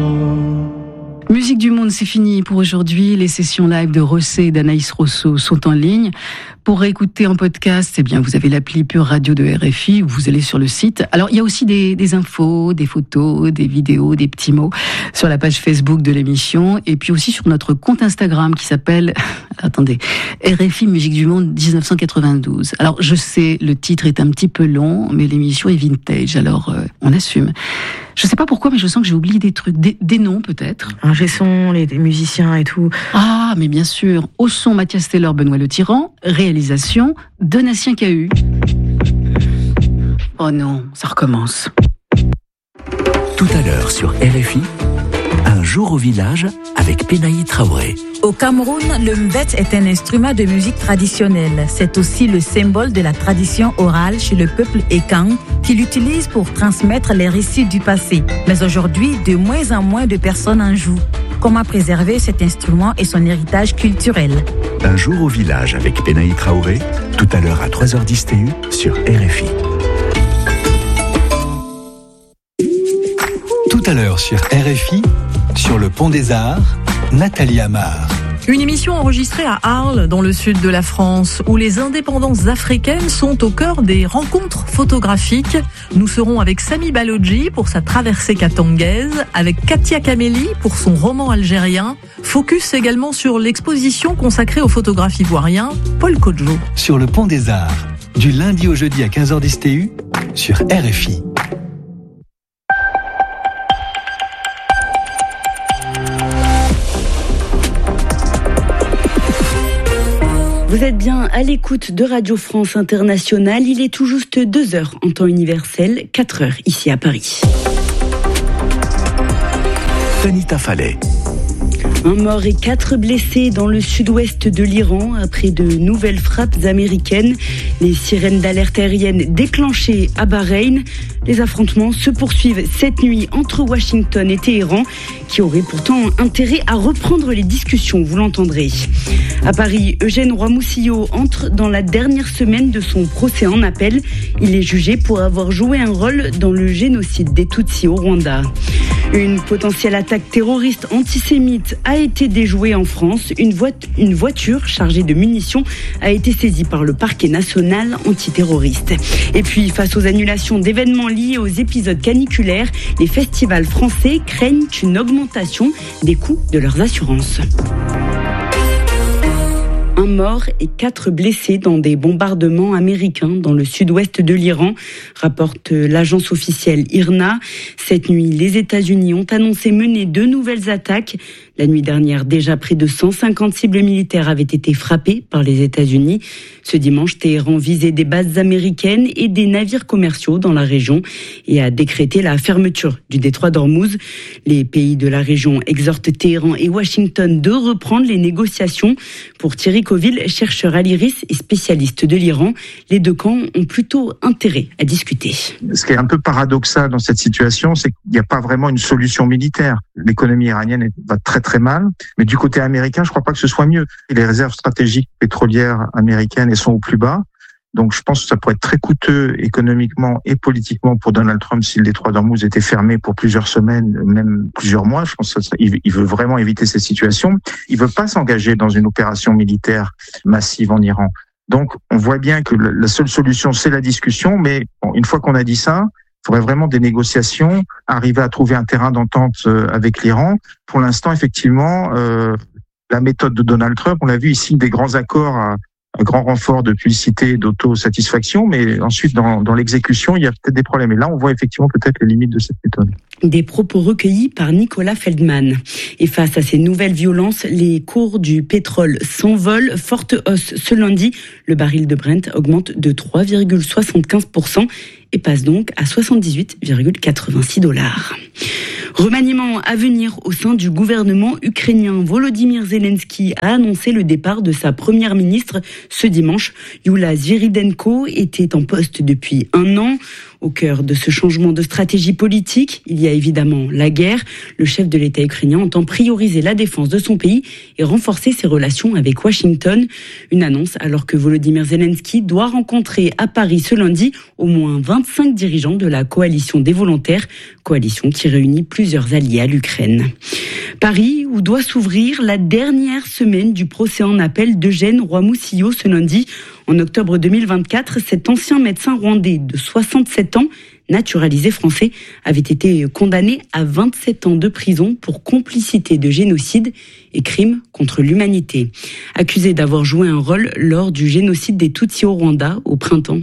Musique du monde, c'est fini pour aujourd'hui. Les sessions live de Rossé et d'Anaïs Rosso sont en ligne. Pour réécouter en podcast, eh bien, vous avez l'appli Pure Radio de RFI ou vous allez sur le site. Alors, il y a aussi des infos, des photos, des vidéos, des petits mots sur la page Facebook de l'émission et puis aussi sur notre compte Instagram qui s'appelle, attendez, RFI Musique du Monde 1992. Alors, je sais, le titre est un petit peu long, mais l'émission est vintage, alors on assume. Je sais pas pourquoi, mais je sens que j'ai oublié des trucs, des noms peut-être. Ingé son, les musiciens et tout. Ah, mais bien sûr. Au son, Mathias Taylor, Benoît Le Tyran. Réalisation, Donatien Cahu. Oh non, ça recommence. Tout à l'heure sur RFI, un jour au village avec Penaï Traoré. Au Cameroun, le mbet est un instrument de musique traditionnelle. C'est aussi le symbole de la tradition orale chez le peuple Ekang qui l'utilise pour transmettre les récits du passé. Mais aujourd'hui, de moins en moins de personnes en jouent. Comment préserver cet instrument et son héritage culturel? Un jour au village avec Penaï Traoré, tout à l'heure à 3h10 TU sur RFI. Tout à l'heure sur RFI, sur le Pont des Arts, Nathalie Amar. Une émission enregistrée à Arles, dans le sud de la France, où les indépendances africaines sont au cœur des rencontres photographiques. Nous serons avec Sami Baloji pour sa traversée katangaise, avec Katia Kameli pour son roman algérien. Focus également sur l'exposition consacrée au photographe ivoirien Paul Kodjo. Sur le Pont des Arts, du lundi au jeudi à 15h10 TU, sur RFI. Vous êtes bien à l'écoute de Radio France Internationale. Il est tout juste 2h en temps universel, 4h ici à Paris. Anita Fallet. Un mort et 4 blessés dans le sud-ouest de l'Iran après de nouvelles frappes américaines. Les sirènes d'alerte aérienne déclenchées à Bahreïn. Les affrontements se poursuivent cette nuit entre Washington et Téhéran, qui auraient pourtant intérêt à reprendre les discussions, vous l'entendrez. À Paris, Eugène Roy-Moussillo entre dans la dernière semaine de son procès en appel. Il est jugé pour avoir joué un rôle dans le génocide des Tutsis au Rwanda. Une potentielle attaque terroriste antisémite a été déjouée en France. Une voiture chargée de munitions a été saisie par le parquet national antiterroriste. Et puis, face aux annulations d'événements liés aux épisodes caniculaires, les festivals français craignent une augmentation des coûts de leurs assurances. Un mort et 4 blessés dans des bombardements américains dans le sud-ouest de l'Iran, rapporte l'agence officielle IRNA. Cette nuit, les États-Unis ont annoncé mener 2 nouvelles attaques. La nuit dernière, déjà près de 150 cibles militaires avaient été frappées par les États-Unis. Ce dimanche, Téhéran visait des bases américaines et des navires commerciaux dans la région et a décrété la fermeture du détroit d'Ormuz. Les pays de la région exhortent Téhéran et Washington de reprendre les négociations. Pour Thierry Coville, chercheur à l'IRIS et spécialiste de l'Iran, les deux camps ont plutôt intérêt à discuter. Ce qui est un peu paradoxal dans cette situation, c'est qu'il n'y a pas vraiment une solution militaire. L'économie iranienne va très très mal, mais du côté américain, je ne crois pas que ce soit mieux. Les réserves stratégiques pétrolières américaines sont au plus bas. Donc je pense que ça pourrait être très coûteux économiquement et politiquement pour Donald Trump si le détroit d'Ormuz était fermé pour plusieurs semaines, même plusieurs mois. Je pense qu'il veut vraiment éviter cette situation. Il veut pas s'engager dans une opération militaire massive en Iran. Donc on voit bien que la seule solution, c'est la discussion. Mais bon, une fois qu'on a dit ça, il faudrait vraiment des négociations, arriver à trouver un terrain d'entente avec l'Iran. Pour l'instant, effectivement, la méthode de Donald Trump, on l'a vu ici, des grands accords à grand renfort de publicité et d'autosatisfaction, mais ensuite dans l'exécution, il y a peut-être des problèmes. Et là, on voit effectivement peut-être les limites de cette méthode. Des propos recueillis par Nicolas Feldman. Et face à ces nouvelles violences, les cours du pétrole s'envolent. Forte hausse ce lundi. Le baril de Brent augmente de 3,75% et passe donc à 78,86 $. Remaniement à venir au sein du gouvernement ukrainien. Volodymyr Zelensky a annoncé le départ de sa première ministre ce dimanche. Yulia Sviridenko était en poste depuis 1 an. Au cœur de ce changement de stratégie politique, il y a évidemment la guerre. Le chef de l'État ukrainien entend prioriser la défense de son pays et renforcer ses relations avec Washington. Une annonce alors que Volodymyr Zelensky doit rencontrer à Paris ce lundi au moins 25 dirigeants de la coalition des volontaires, coalition qui réunit plusieurs alliés à l'Ukraine. Paris, où doit s'ouvrir la dernière semaine du procès en appel d'Eugène Rwamusillo ce lundi. En octobre 2024, cet ancien médecin rwandais de 67 ans, naturalisé français, avait été condamné à 27 ans de prison pour complicité de génocide et crimes contre l'humanité. Accusé d'avoir joué un rôle lors du génocide des Tutsis au Rwanda au printemps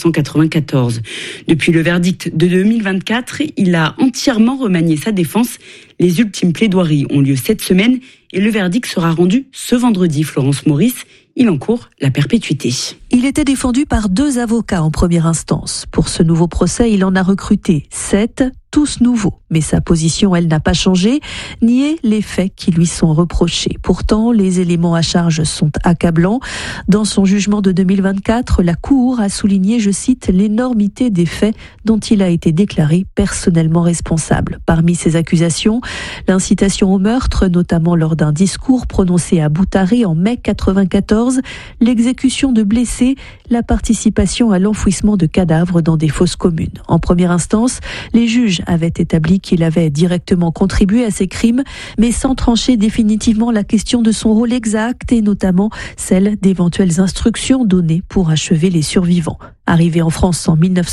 1994. Depuis le verdict de 2024, il a entièrement remanié sa défense. Les ultimes plaidoiries ont lieu cette semaine et le verdict sera rendu ce vendredi. Florence Maurice, il encourt la perpétuité. Il était défendu par 2 avocats en première instance. Pour ce nouveau procès, il en a recruté 7, tous nouveaux. Mais sa position, elle, n'a pas changé, nier les faits qui lui sont reprochés. Pourtant, les éléments à charge sont accablants. Dans son jugement de 2024, la Cour a souligné, je cite, l'énormité des faits dont il a été déclaré personnellement responsable. Parmi ces accusations, l'incitation au meurtre, notamment lors d'un discours prononcé à Boutaré en mai 1994, l'exécution de blessés, la participation à l'enfouissement de cadavres dans des fosses communes. En première instance, les juges avaient établi qu'il avait directement contribué à ces crimes, mais sans trancher définitivement la question de son rôle exact et notamment celle d'éventuelles instructions données pour achever les survivants. Arrivé en France en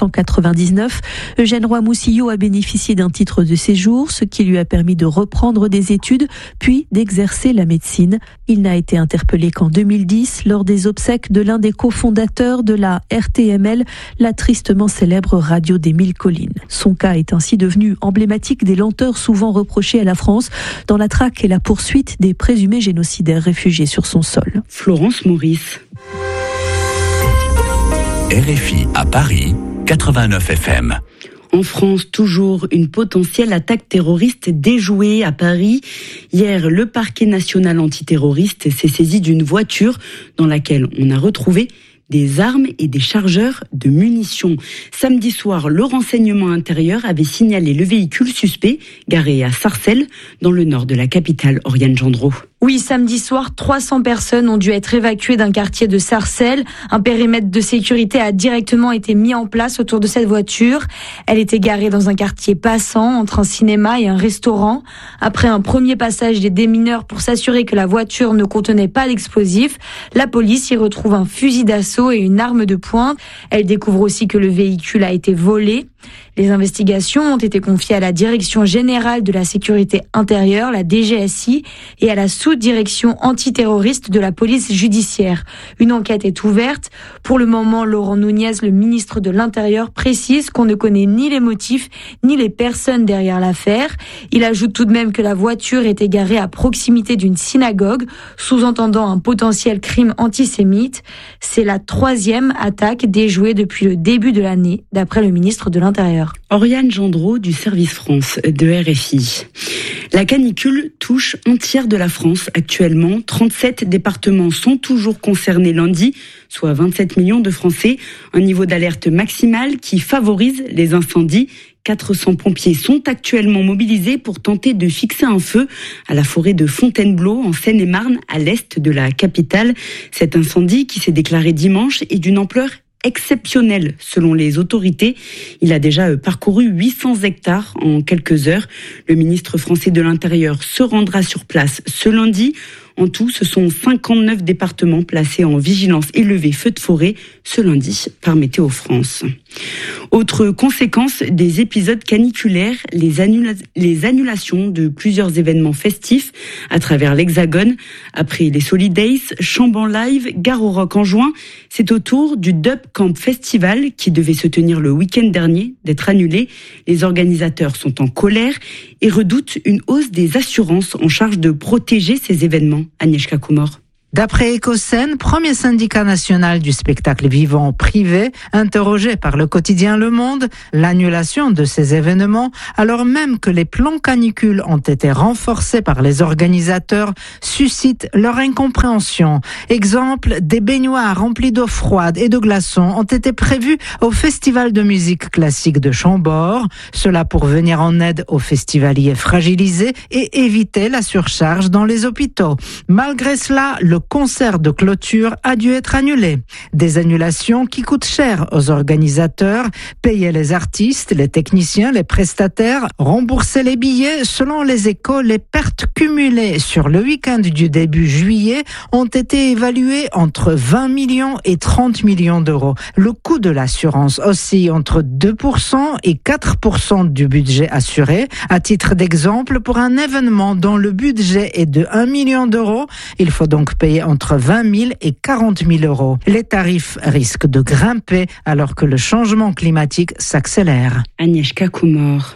1999, Eugène Rwamusillo a bénéficié d'un titre de séjour, ce qui lui a permis de reprendre des études, puis d'exercer la médecine. Il n'a été interpellé qu'en 2010, lors des obsèques de l'un des cofondateurs de la RTML, la tristement célèbre radio des Mille Collines. Son cas est ainsi devenu emblématique des lenteurs souvent reprochées à la France dans la traque et la poursuite des présumés génocidaires réfugiés sur son sol. Florence Maurice. RFI à Paris, 89 FM. En France, toujours une potentielle attaque terroriste déjouée à Paris. Hier, le parquet national antiterroriste s'est saisi d'une voiture dans laquelle on a retrouvé des armes et des chargeurs de munitions. Samedi soir, le renseignement intérieur avait signalé le véhicule suspect garé à Sarcelles, dans le nord de la capitale, Oriane Gendreau. Oui, samedi soir, 300 personnes ont dû être évacuées d'un quartier de Sarcelles. Un périmètre de sécurité a directement été mis en place autour de cette voiture. Elle était garée dans un quartier passant entre un cinéma et un restaurant. Après un premier passage des démineurs pour s'assurer que la voiture ne contenait pas d'explosifs, la police y retrouve un fusil d'assaut et une arme de poing. Elle découvre aussi que le véhicule a été volé. Les investigations ont été confiées à la Direction générale de la sécurité intérieure, la DGSI, et à la sous-direction antiterroriste de la police judiciaire. Une enquête est ouverte. Pour le moment, Laurent Nunez, le ministre de l'Intérieur, précise qu'on ne connaît ni les motifs ni les personnes derrière l'affaire. Il ajoute tout de même que la voiture était garée à proximité d'une synagogue, sous-entendant un potentiel crime antisémite. C'est la 3e attaque déjouée depuis le début de l'année, d'après le ministre de l'Intérieur. Oriane Gendreau du service France de RFI. La canicule touche un tiers de la France actuellement. 37 départements sont toujours concernés lundi, soit 27 millions de Français. Un niveau d'alerte maximal qui favorise les incendies. 400 pompiers sont actuellement mobilisés pour tenter de fixer un feu à la forêt de Fontainebleau, en Seine-et-Marne, à l'est de la capitale. Cet incendie qui s'est déclaré dimanche est d'une ampleur exceptionnel selon les autorités. Il a déjà parcouru 800 hectares en quelques heures. Le ministre français de l'Intérieur se rendra sur place ce lundi. En tout, ce sont 59 départements placés en vigilance élevée feu de forêt ce lundi par Météo France. Autre conséquence des épisodes caniculaires, les annulations de plusieurs événements festifs à travers l'Hexagone. Après les Solidays, Chambon Live, Gare au Rock en juin, c'est au tour du Dub Camp Festival qui devait se tenir le week-end dernier d'être annulé. Les organisateurs sont en colère et redoutent une hausse des assurances en charge de protéger ces événements. Agnieszka Kumor. D'après Ecoscène, premier syndicat national du spectacle vivant privé, interrogé par le quotidien Le Monde, l'annulation de ces événements, alors même que les plans canicules ont été renforcés par les organisateurs, suscite leur incompréhension. Exemple, des baignoires remplies d'eau froide et de glaçons ont été prévus au Festival de musique classique de Chambord, cela pour venir en aide aux festivaliers fragilisés et éviter la surcharge dans les hôpitaux. Malgré cela, le concert de clôture a dû être annulé. Des annulations qui coûtent cher aux organisateurs, payer les artistes, les techniciens, les prestataires, rembourser les billets. Selon les Échos, les pertes cumulées sur le week-end du début juillet ont été évaluées entre 20 millions et 30 millions d'euros. Le coût de l'assurance oscille entre 2% et 4% du budget assuré. À titre d'exemple, pour un événement dont le budget est de 1 million d'euros, il faut donc payer entre 20 000 et 40 000 euros. Les tarifs risquent de grimper alors que le changement climatique s'accélère. Agnieszka Kumor.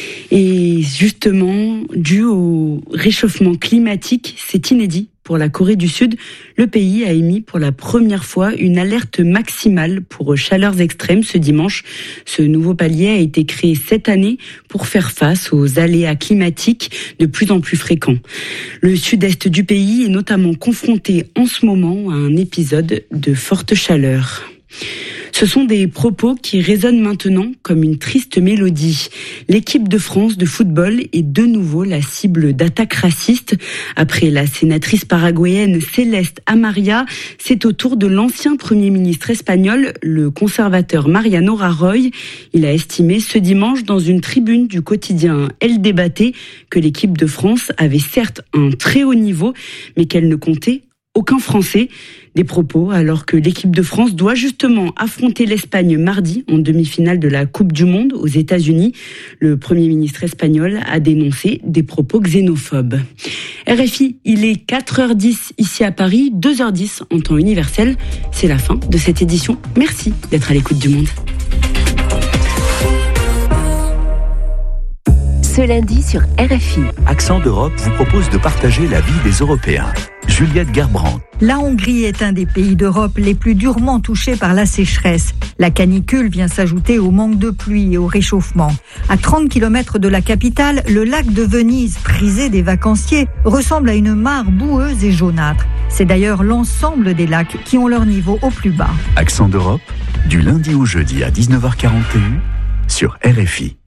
Et justement, dû au réchauffement climatique, c'est inédit. Pour la Corée du Sud, le pays a émis pour la première fois une alerte maximale pour chaleurs extrêmes ce dimanche. Ce nouveau palier a été créé cette année pour faire face aux aléas climatiques de plus en plus fréquents. Le sud-est du pays est notamment confronté en ce moment à un épisode de forte chaleur. Ce sont des propos qui résonnent maintenant comme une triste mélodie. L'équipe de France de football est de nouveau la cible d'attaques racistes. Après la sénatrice paraguayenne Céleste Amaria, c'est au tour de l'ancien Premier ministre espagnol, le conservateur Mariano Rajoy. Il a estimé ce dimanche dans une tribune du quotidien El Debate que l'équipe de France avait certes un très haut niveau, mais qu'elle ne comptait aucun Français. Des propos alors que l'équipe de France doit justement affronter l'Espagne mardi en demi-finale de la Coupe du Monde aux États-Unis. Le Premier ministre espagnol a dénoncé des propos xénophobes. RFI, il est 4h10 ici à Paris, 2h10 en temps universel. C'est la fin de cette édition. Merci d'être à l'écoute du Monde. Ce lundi sur RFI. Accent d'Europe vous propose de partager la vie des Européens. Juliette Gerbrandt. La Hongrie est un des pays d'Europe les plus durement touchés par la sécheresse. La canicule vient s'ajouter au manque de pluie et au réchauffement. À 30 km de la capitale, le lac de Venise, prisé des vacanciers, ressemble à une mare boueuse et jaunâtre. C'est d'ailleurs l'ensemble des lacs qui ont leur niveau au plus bas. Accent d'Europe, du lundi au jeudi à 19h41 sur RFI.